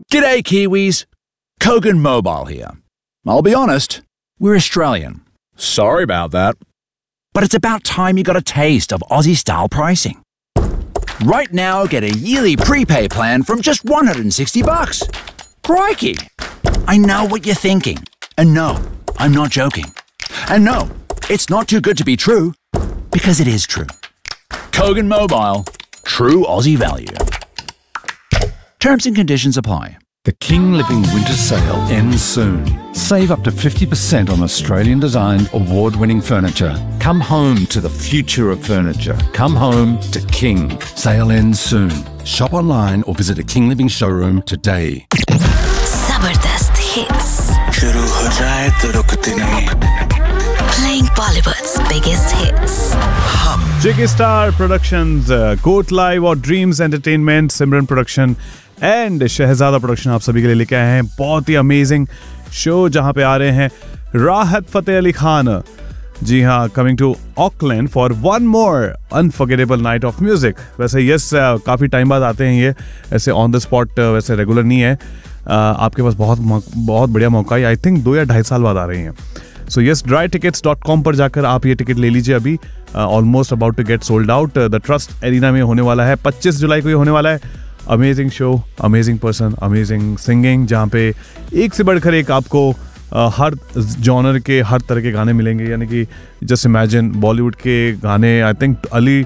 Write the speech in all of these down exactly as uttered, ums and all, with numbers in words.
G'day Kiwis, Kogan Mobile here. I'll be honest, we're Australian. Sorry about that. But it's about time you got a taste of Aussie-style pricing. Right now, get a yearly prepay plan from just one hundred sixty bucks. Crikey! I know what you're thinking. And no, I'm not joking. And no, it's not too good to be true, because it is true. Kogan Mobile, true Aussie value. Terms and conditions apply. The King Living Winter Sale ends soon. Save up to fifty percent on Australian-designed, award-winning furniture. Come home to the future of furniture. Come home to King. Sale ends soon. Shop online or visit a King Living showroom today. Zabardast hits. शुरू हो जाए तो रुकती नहीं. Playing Bollywood's biggest hits. हम Jiggy Star Productions, uh, Goat Live और Dreams Entertainment, Simran production and Shahzada production आप सभी के लिए लेके आए हैं बहुत ही अमेजिंग शो जहां पे आ रहे हैं राहत फतेह अली खान. जी हाँ, coming to Auckland for one more unforgettable night of music. वैसे यस uh, काफ़ी टाइम बाद आते हैं ये, ऐसे ऑन द स्पॉट वैसे रेगुलर नहीं है. uh, आपके पास बहुत बहुत बढ़िया मौका है. आई थिंक दो या ढाई साल बाद आ रही हैं. So yes, dry tickets dot com पर जाकर आप ये टिकट ले लीजिए. अभी almost about to get sold out. The trust arena में होने वाला है, पच्चीस जुलाई को ये होने वाला है. Amazing show, amazing person, amazing singing, जहाँ पे एक से बढ़कर एक आपको uh, हर जॉनर के हर तरह के गाने मिलेंगे. यानी कि जस्ट इमेजिन बॉलीवुड के गाने, I think Ali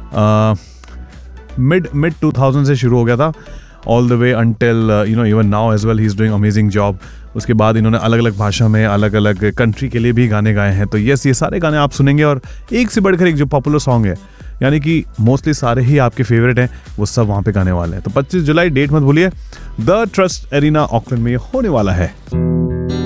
mid mid two thousand से शुरू हो गया था, all the way until you know even now as well he is doing amazing job. उसके बाद इन्होंने अलग अलग भाषा में अलग अलग कंट्री के लिए भी गाने गाए हैं. तो यस, ये सारे गाने आप सुनेंगे और एक से बढ़कर एक जो पॉपुलर सॉन्ग है, यानी कि मोस्टली सारे ही आपके फेवरेट हैं, वो सब वहाँ पे गाने वाले हैं. तो पच्चीस जुलाई डेट मत भूलिए. द ट्रस्ट एरिना ऑकलैंड में होने वाला है.